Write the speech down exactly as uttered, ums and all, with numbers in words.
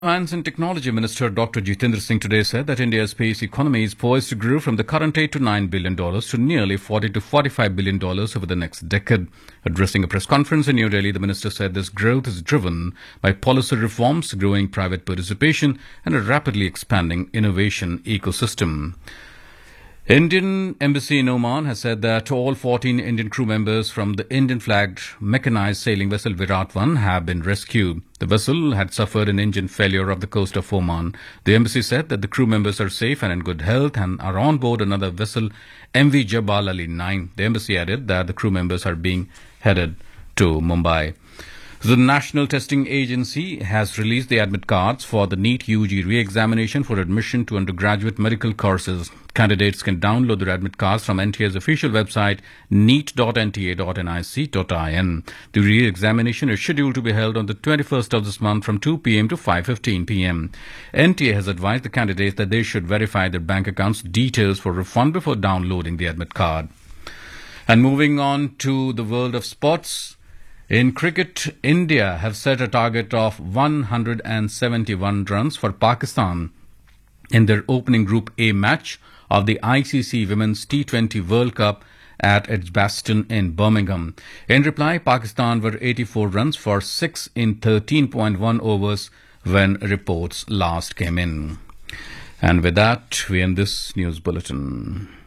Science and Technology Minister Doctor Jitendra Singh today said that India's space economy is poised to grow from the current eight to nine billion dollars to nearly forty to forty-five billion dollars over the next decade. Addressing a press conference in New Delhi, the minister said this growth is driven by policy reforms, growing private participation, and a rapidly expanding innovation ecosystem. Indian Embassy in Oman has said that all fourteen Indian crew members from the Indian-flagged mechanized sailing vessel Virat one have been rescued. The vessel had suffered an engine failure off the coast of Oman. The embassy said that the crew members are safe and in good health and are on board another vessel, M V Jabal Ali nine. The embassy added that the crew members are being headed to Mumbai. The National Testing Agency has released the admit cards for the NEET U G re-examination for admission to undergraduate medical courses. Candidates can download their admit cards from N T A's official website, neet dot n t a dot nic dot in. The re-examination is scheduled to be held on the twenty-first of this month from two p m to five fifteen p m N T A has advised the candidates that they should verify their bank accounts details for refund before downloading the admit card. And moving on to the world of sports. In cricket, India have set a target of one hundred seventy-one runs for Pakistan in their opening Group A match of the I C C Women's T twenty World Cup at Edgbaston in Birmingham. In reply, Pakistan were eighty-four runs for six in thirteen point one overs when reports last came in. And with that, we end this news bulletin.